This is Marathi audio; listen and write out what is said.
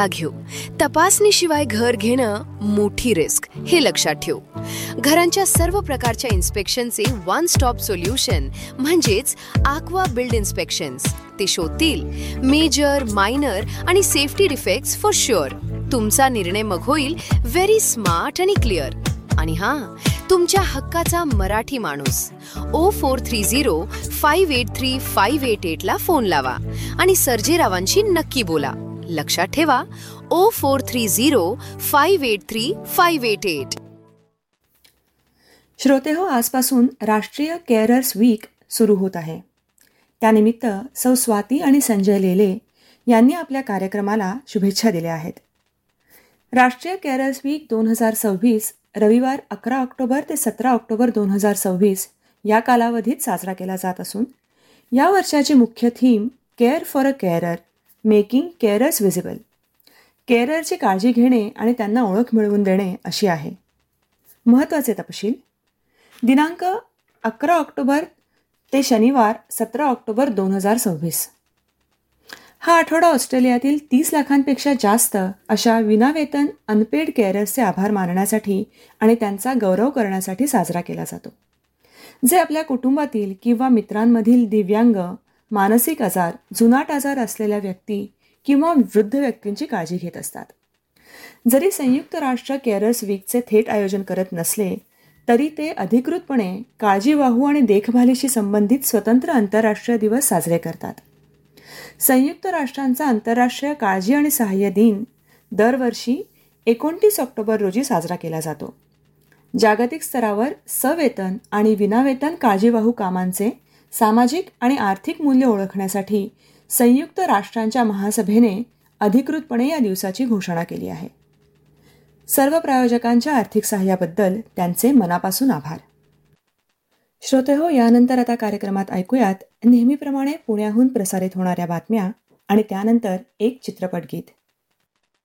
घेऊ. तपासणीशिवाय घर घेणं मोठी रिस्क, हे लक्षात ठेवू. घरांच्या सर्व प्रकारच्या इन्स्पेक्शनचे वन स्टॉप सोल्युशन म्हणजेच आक्वा बिल्ड इन्स्पेक्शन्स. ते शोधतील मेजर, मायनर आणि सेफ्टी डिफेक्ट्स फॉर शुअर. तुमचा निर्णय मग होईल व्हेरी स्मार्ट आणि क्लिअर. आणि तुमच्या हक्काचा मराठी माणूस 0430583588 ला फोन लावा आणि सर्जेरावांशी नक्की बोला. लक्षात ठेवा 0430583588. श्रोते हो, आजपासून राष्ट्रीय केअरर्स वीक सुरू होत आहे. त्यानिमित्त सौ स्वाती आणि संजय लेले यांनी आपल्या कार्यक्रमाला शुभेच्छा दिल्या आहेत. राष्ट्रीय केअरर्स वीक 2026 रविवार 11 ऑक्टोबर ते 17 ऑक्टोबर 2026 या कालावधीत साजरा केला जात असून या वर्षाची मुख्य theme care for a केअरर, making केअरर्स visible. केअररची काळजी घेणे आणि त्यांना ओळख मिळवून देणे अशी आहे. महत्त्वाचे तपशील: दिनांक 11 ऑक्टोबर ते शनिवार 17 ऑक्टोबर 2026. हा आठवडा ऑस्ट्रेलियातील 30 लाखांपेक्षा जास्त अशा विनावेतन अनपेड केअरर्सचे आभार मानण्यासाठी आणि त्यांचा गौरव करण्यासाठी साजरा केला जातो, जे आपल्या कुटुंबातील किंवा मित्रांमधील दिव्यांग, मानसिक आजार, जुनाट आजार असलेल्या व्यक्ती किंवा वृद्ध व्यक्तींची काळजी घेत असतात. जरी संयुक्त राष्ट्र केअरर्स वीकचे थेट आयोजन करत नसले तरी ते अधिकृतपणे काळजीवाहू आणि देखभालीशी संबंधित स्वतंत्र आंतरराष्ट्रीय दिवस साजरे करतात. संयुक्त राष्ट्रांचा आंतरराष्ट्रीय काळजी आणि सहाय्य दिन दरवर्षी 29 ऑक्टोबर रोजी साजरा केला जातो. जागतिक स्तरावर सवेतन आणि विनावेतन काळजीवाहू कामांचे सामाजिक आणि आर्थिक मूल्य ओळखण्यासाठी संयुक्त राष्ट्रांच्या महासभेने अधिकृतपणे या दिवसाची घोषणा केली आहे. सर्व प्रायोजकांच्या आर्थिक सहाय्याबद्दल त्यांचे मनापासून आभार. श्रोते हो, यानंतर आता कार्यक्रमात ऐकूयात नेहमीप्रमाणे पुण्याहून प्रसारित होणाऱ्या बातम्या आणि त्यानंतर एक चित्रपट गीत.